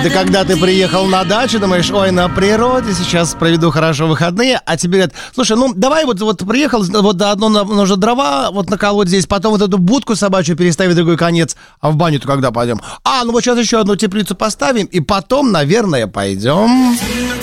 Это когда ты приехал на дачу, думаешь, ой, на природе, сейчас проведу хорошо выходные, а тебе говорят, слушай, ну давай вот приехал, вот одно нужно дрова вот наколоть здесь, потом вот эту будку собачью переставить в другой конец, а в баню-то когда пойдем? Ну вот сейчас еще одну теплицу поставим, и потом, наверное, пойдем.